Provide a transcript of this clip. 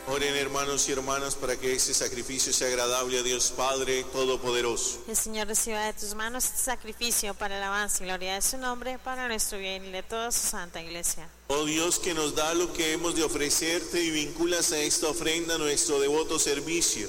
Oren, hermanos y hermanas, para que este sacrificio sea agradable a Dios Padre Todopoderoso. El Señor reciba de tus manos este sacrificio para alabanza y gloria de su nombre, para nuestro bien y de toda su santa iglesia. Oh Dios, que nos da lo que hemos de ofrecerte y vinculas a esta ofrenda nuestro devoto servicio.